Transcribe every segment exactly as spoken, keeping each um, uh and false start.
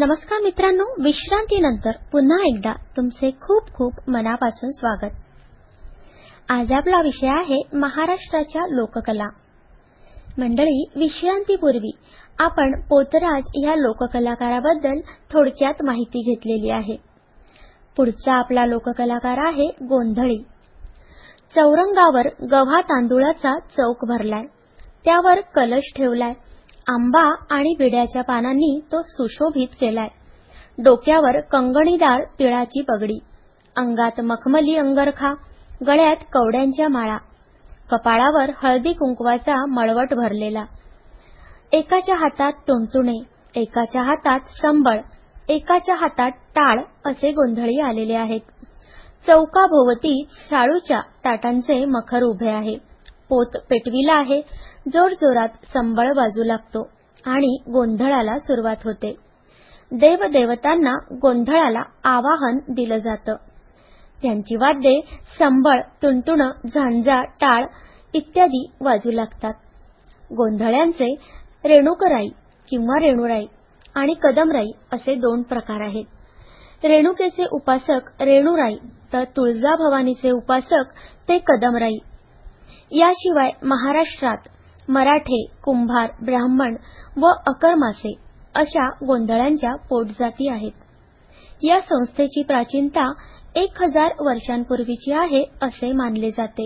नमस्कार मित्रांनो, विश्रांतीनंतर पुन्हा एकदा तुमचे खूप खूप मनापासून स्वागत. आज आपला विषय आहे महाराष्ट्राच्या लोककला. मंडळी, विश्रांतीपूर्वी आपण पोतराज या लोककलाकाराबद्दल थोडक्यात माहिती घेतलेली आहे. पुढचा आपला लोककलाकार आहे गोंधळी. चौरंगावर गव्हा तांदूळाचा चौक भरलाय, त्यावर कलश ठेवलाय, आंबा आणि विड्याच्या पानांनी तो सुशोभित केलाय. डोक्यावर कंगणीदार पिळाची पगडी, अंगात मखमली अंगरखा, गळ्यात कवड्यांच्या माळा, कपाळावर हळदी कुंकवाचा मळवट भरलेला. एकाच्या हातात तुणतुणे, एकाच्या हातात संबळ, एकाच्या हातात टाळ असे गोंधळी आलेले आहेत. चौकाभोवती शाळूच्या ताटांचे मखर उभे आहे. पोत पेटविला आहे. जोरजोरात संबळ वाजू लागतो आणि गोंधळाला सुरुवात होते. देवदेवतांना गोंधळाला आवाहन दिलं जातं. त्यांची वाद्ये संबळ, तुणतुणं, झांजा, टाळ इत्यादी वाजू लागतात. गोंधळ्यांचे रेणुकराई किंवा रेणुराई आणि कदमराई असे दोन प्रकार आहेत. रेणुकेचे उपासक रेणुराई तर तुळजाभवानीचे उपासक ते कदमराई. याशिवाय महाराष्ट्रात मराठे, कुंभार, ब्राह्मण व अकरमासे अशा गोंधळांच्या पोटजाती आहेत. या संस्थेची प्राचीनता एक हजार वर्षांपूर्वीची आहे असे मानले जाते.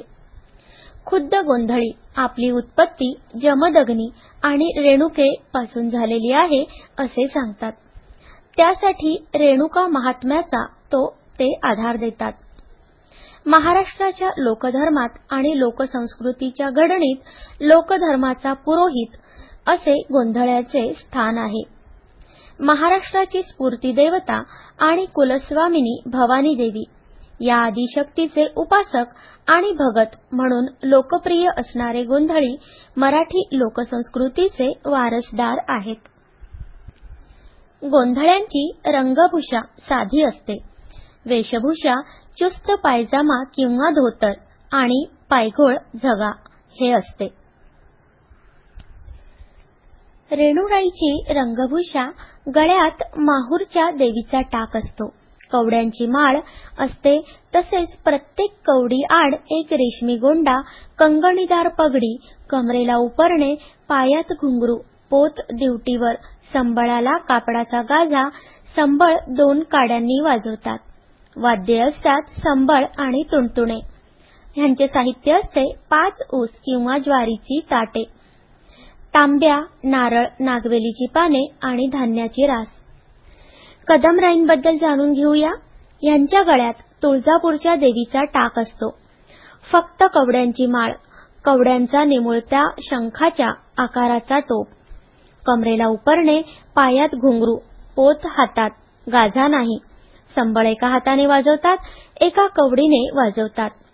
खुद्द गोंधळी आपली उत्पत्ती जमदग्नी आणि रेणुके पासून झालेली आहे असे सांगतात. त्यासाठी रेणुका महात्म्याचा तो ते आधार देतात. महाराष्ट्राच्या लोकधर्मात आणि लोकसंस्कृतीच्या घडणीत लोकधर्माचा पुरोहित असे गोंधळ्याचे स्थान आहे. महाराष्ट्राची स्फूर्ती देवता आणि कुलस्वामिनी भवानी देवी या आदिशक्तीचे उपासक आणि भगत म्हणून लोकप्रिय असणारे गोंधळी मराठी लोकसंस्कृतीचे वारसदार आहेत. गोंधळ्यांची रंगभूषा साधी असते. वेशभूषा चुस्त पायजामा किंवा धोतर आणि पायघोळ झगा हे असते. रेणुराईची रंगभूषा गळ्यात माहूरच्या देवीचा टाक असतो. कवड्यांची माळ असते. तसेच प्रत्येक कवडी आड एक रेशमी गोंडा, कंगणीदार पगडी, कमरेला उपरणे, पायात घुंगरू, पोत दिवटीवर, संबळाला कापडाचा गाजा, संबळ दोन काड्यांनी वाजवतात. वाद्ये असतात संबळ आणि तुणतुणे. ह्यांचे साहित्य असते पाच ऊस किंवा ज्वारीची ताटे, तांब्या, नारळ, नागवेलीची पाने आणि धान्याची रास. कदमराईंबद्दल जाणून घेऊया. यांच्या गळ्यात तुळजापूरच्या देवीचा टाक असतो. फक्त कवड्यांची माळ, कवड्यांचा निमुळत्या शंखाच्या आकाराचा टोप, कमरेला उपरणे, पायात घुंगरू, पोत हातात, गाजा नाही. संबळ एका हाताने वाजवतात, एका कवडीने वाजवतात.